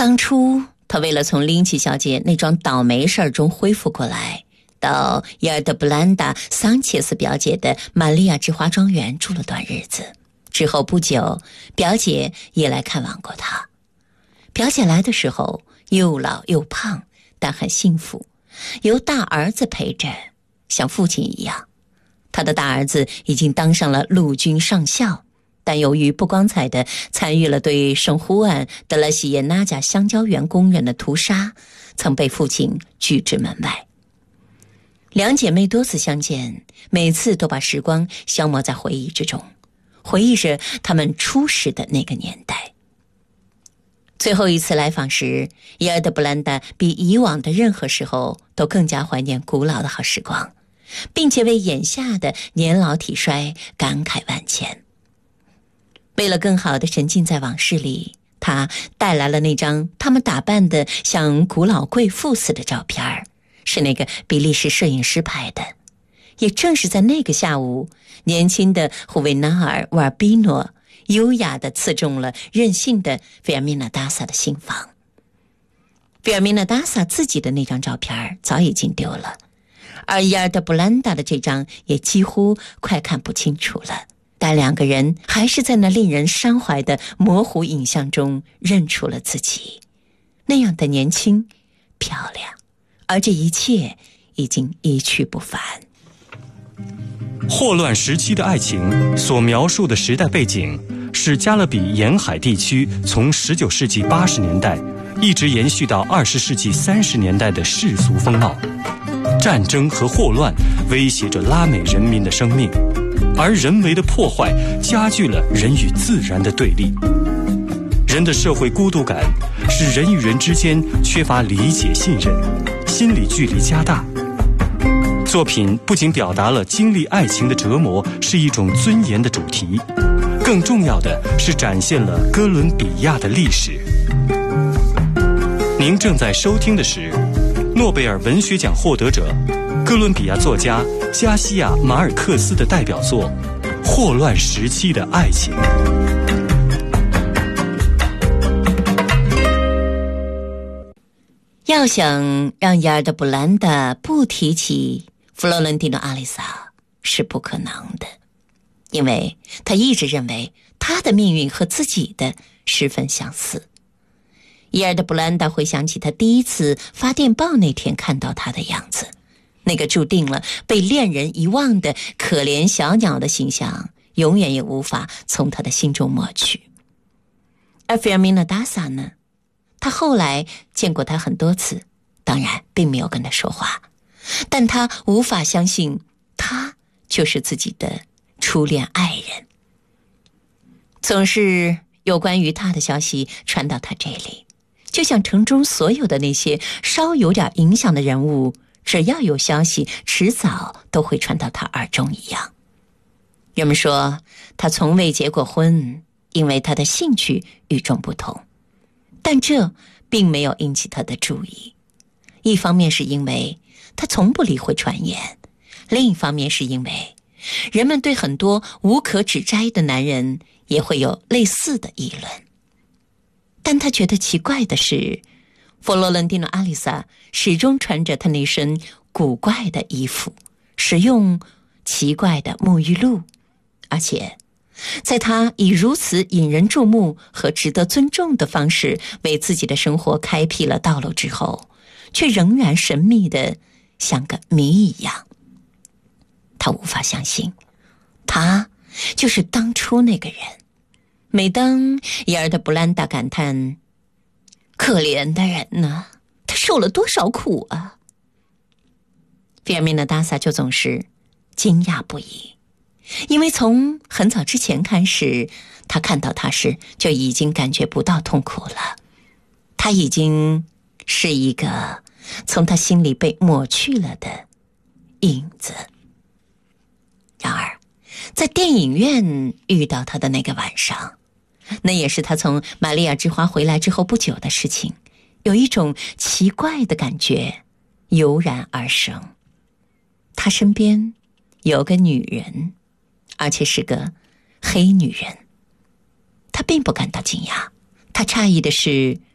当初他为了从林奇小姐那桩倒霉事儿中恢复过来，到伊尔德布兰达·桑切斯表姐的玛利亚之花庄园住了段日子。之后不久，表姐也来看望过他。表姐来的时候又老又胖，但很幸福，由大儿子陪着，像父亲一样。他的大儿子已经当上了陆军上校，但由于不光彩地参与了对圣胡安德拉西耶纳加香蕉园工人的屠杀，曾被父亲拒之门外。两姐妹多次相见，每次都把时光消磨在回忆之中，回忆着他们初识的那个年代。最后一次来访时，伊尔德布兰达比以往的任何时候都更加怀念古老的好时光，并且为眼下的年老体衰感慨万千。为了更好地沉浸在往事里，他带来了那张他们打扮得像古老贵妇似的照片，是那个比利时摄影师拍的。也正是在那个下午，年轻的胡维纳尔·瓦尔比诺优雅地刺中了任性的费尔米娜·达萨的心房。费尔米娜·达萨自己的那张照片早已经丢了，而伊尔德布兰达的这张也几乎快看不清楚了，但两个人还是在那令人伤怀的模糊影像中认出了自己，那样的年轻漂亮，而这一切已经一去不返。 霍乱时期的爱情所描述的时代背景是加勒比沿海地区从19世纪80年代一直延续到20世纪30年代的世俗风貌。战争和霍乱威胁着拉美人民的生命，而人为的破坏加剧了人与自然的对立。人的社会孤独感使人与人之间缺乏理解信任，心理距离加大。作品不仅表达了经历爱情的折磨是一种尊严的主题，更重要的是展现了哥伦比亚的历史。您正在收听的是诺贝尔文学奖获得者、哥伦比亚作家加西亚·马尔克斯的代表作《霍乱时期的爱情》。 要想让伊尔德布兰达不提起弗洛伦蒂诺·阿丽萨是不可能的，因为他一直认为他的命运和自己的十分相似。伊尔德布兰达回想起他第一次发电报那天看到他的样子，那个注定了被恋人遗忘的可怜小鸟的形象永远也无法从他的心中抹去。而费尔米娜·达萨呢，他后来见过他很多次，当然并没有跟他说话，但他无法相信他就是自己的初恋爱人。总是有关于他的消息传到他这里，就像城中所有的那些稍有点影响的人物，只要有消息迟早都会传到他耳中一样。人们说他从未结过婚，因为他的兴趣与众不同，但这并没有引起他的注意。一方面是因为他从不理会传言，另一方面是因为人们对很多无可指摘的男人也会有类似的议论。但他觉得奇怪的是，佛罗伦蒂诺·阿丽萨始终穿着他那身古怪的衣服，使用奇怪的沐浴露，而且在他以如此引人注目和值得尊重的方式为自己的生活开辟了道路之后，却仍然神秘的像个谜一样。他无法相信他就是当初那个人。每当伊尔德布兰达感叹可怜的人呢，他受了多少苦啊，费尔米娜·达萨就总是惊讶不已，因为从很早之前开始，他看到他时就已经感觉不到痛苦了。他已经是一个从他心里被抹去了的影子。然而在电影院遇到他的那个晚上，那也是他从玛利亚之花回来之后不久的事情，有一种奇怪的感觉油然而生。他身边有个女人，而且是个黑女人。他并不感到惊讶，他诧异的是